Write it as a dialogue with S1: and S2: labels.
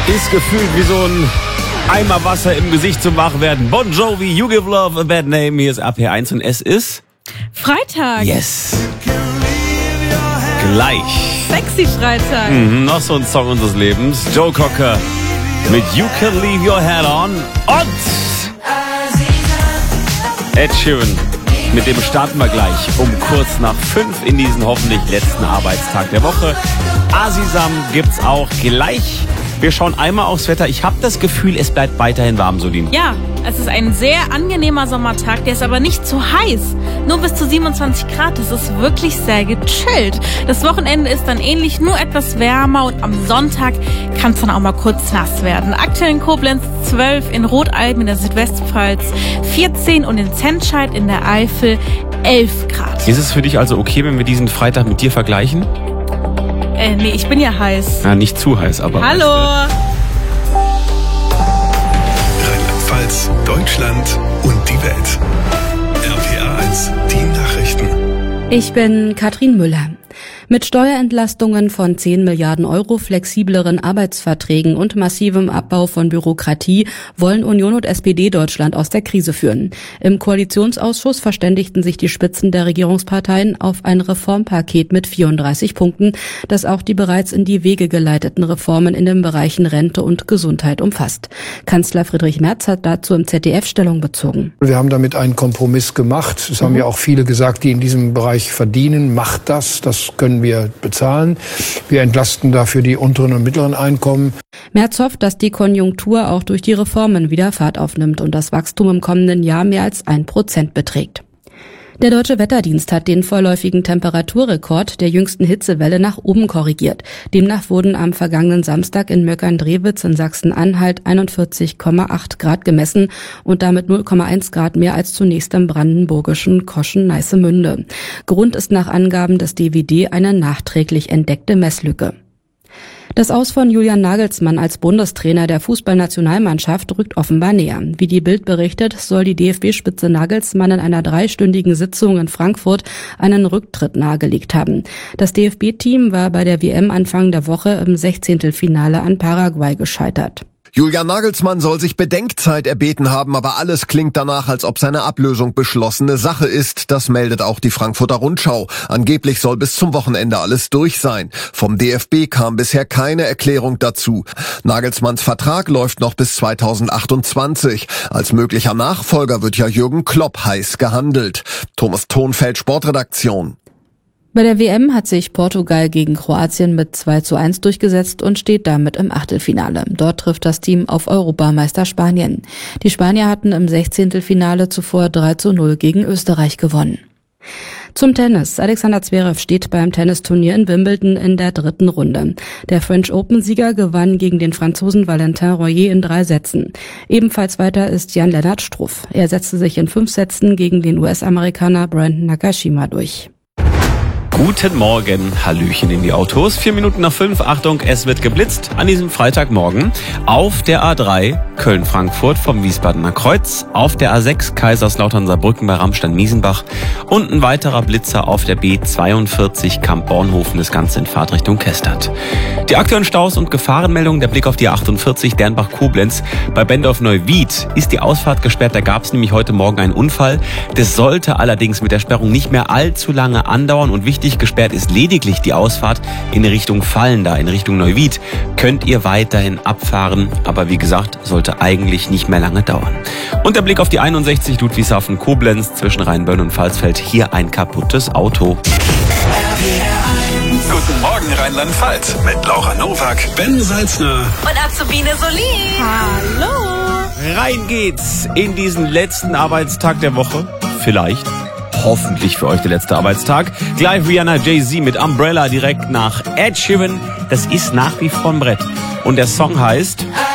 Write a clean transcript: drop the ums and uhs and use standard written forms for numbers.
S1: Ist gefühlt wie so ein Eimer Wasser im Gesicht zum Wachwerden. Bon Jovi, You Give Love a Bad Name. Hier ist RPR1 und es ist
S2: Freitag.
S1: Yes. Gleich.
S2: Sexy Freitag.
S1: Noch so ein Song unseres Lebens. Joe Cocker mit You Can Leave Your Head On. Und Ed Sheeran. Mit dem starten wir gleich um kurz nach 5 in diesen hoffentlich letzten Arbeitstag der Woche. Asisam gibt's auch gleich. Wir schauen einmal aufs Wetter. Ich habe das Gefühl, es bleibt weiterhin warm, Solin.
S2: Ja, es ist ein sehr angenehmer Sommertag. Der ist aber nicht zu heiß. Nur bis zu 27 Grad. Das ist wirklich sehr gechillt. Das Wochenende ist dann ähnlich, nur etwas wärmer. Und am Sonntag kann es dann auch mal kurz nass werden. Aktuell in Koblenz 12, in Rotalben in der Südwestpfalz 14 und in Zentscheid in der Eifel 11 Grad.
S1: Ist es für dich also okay, wenn wir diesen Freitag mit dir vergleichen?
S2: Nee, ich bin ja heiß.
S1: Ja, nicht zu heiß, aber...
S2: Hallo!
S3: Rheinland-Pfalz, Deutschland und die Welt. RPR1, die Nachrichten.
S4: Ich bin Katrin Müller. Mit Steuerentlastungen von 10 Milliarden Euro, flexibleren Arbeitsverträgen und massivem Abbau von Bürokratie wollen Union und SPD Deutschland aus der Krise führen. Im Koalitionsausschuss verständigten sich die Spitzen der Regierungsparteien auf ein Reformpaket mit 34 Punkten, das auch die bereits in die Wege geleiteten Reformen in den Bereichen Rente und Gesundheit umfasst. Kanzler Friedrich Merz hat dazu im ZDF Stellung bezogen.
S5: Wir haben damit einen Kompromiss gemacht. Es haben ja auch viele gesagt, die in diesem Bereich verdienen. Macht das können wir bezahlen. Wir entlasten dafür die unteren und mittleren Einkommen.
S4: Merz hofft, dass die Konjunktur auch durch die Reformen wieder Fahrt aufnimmt und das Wachstum im kommenden Jahr mehr als 1% beträgt. Der Deutsche Wetterdienst hat den vorläufigen Temperaturrekord der jüngsten Hitzewelle nach oben korrigiert. Demnach wurden am vergangenen Samstag in Möckern-Drewitz in Sachsen-Anhalt 41,8 Grad gemessen und damit 0,1 Grad mehr als zunächst im brandenburgischen Koschen-Neissemünde. Grund ist nach Angaben des DWD eine nachträglich entdeckte Messlücke. Das Aus von Julian Nagelsmann als Bundestrainer der Fußballnationalmannschaft rückt offenbar näher. Wie die Bild berichtet, soll die DFB-Spitze Nagelsmann in einer 3-stündigen Sitzung in Frankfurt einen Rücktritt nahegelegt haben. Das DFB-Team war bei der WM Anfang der Woche im 16. Finale an Paraguay gescheitert.
S6: Julian Nagelsmann soll sich Bedenkzeit erbeten haben, aber alles klingt danach, als ob seine Ablösung beschlossene Sache ist. Das meldet auch die Frankfurter Rundschau. Angeblich soll bis zum Wochenende alles durch sein. Vom DFB kam bisher keine Erklärung dazu. Nagelsmanns Vertrag läuft noch bis 2028. Als möglicher Nachfolger wird ja Jürgen Klopp heiß gehandelt. Thomas Thonfeld, Sportredaktion.
S4: Bei der WM hat sich Portugal gegen Kroatien mit 2:1 durchgesetzt und steht damit im Achtelfinale. Dort trifft das Team auf Europameister Spanien. Die Spanier hatten im 16. Finale zuvor 3:0 gegen Österreich gewonnen. Zum Tennis. Alexander Zverev steht beim Tennisturnier in Wimbledon in der 3. Runde. Der French Open-Sieger gewann gegen den Franzosen Valentin Royer in 3 Sätzen. Ebenfalls weiter ist Jan-Lennart Struff. Er setzte sich in 5 Sätzen gegen den US-Amerikaner Brandon Nakashima durch.
S1: Guten Morgen, Hallöchen in die Autos. 4 Minuten nach 5, Achtung, es wird geblitzt an diesem Freitagmorgen auf der A3 Köln-Frankfurt vom Wiesbadener Kreuz, auf der A6 Kaiserslautern-Saarbrücken bei Ramstein-Miesenbach und ein weiterer Blitzer auf der B42 Kamp-Bornhofen, das Ganze in Fahrtrichtung Kestert. Die aktuellen Staus und Gefahrenmeldungen, der Blick auf die A48 Dernbach-Koblenz. Bei Bendorf-Neuwied ist die Ausfahrt gesperrt, da gab es nämlich heute Morgen einen Unfall. Das sollte allerdings mit der Sperrung nicht mehr allzu lange andauern und wichtig, gesperrt ist lediglich die Ausfahrt in Richtung Fallenda, in Richtung Neuwied. Könnt ihr weiterhin abfahren, aber wie gesagt, sollte eigentlich nicht mehr lange dauern. Und der Blick auf die 61 Ludwigshafen-Koblenz zwischen Rheinbönn und Pfalzfeld. Hier ein kaputtes Auto.
S3: Guten Morgen Rheinland-Pfalz mit Laura Nowak, Ben Salzner
S2: Und Azubine Solin. Hallo.
S1: Rein geht's in diesen letzten Arbeitstag der Woche. Vielleicht. Hoffentlich für euch der letzte Arbeitstag. Gleich Rihanna, Jay-Z mit Umbrella direkt nach Ed Sheeran. Das ist nach wie vor ein Brett. Und der Song heißt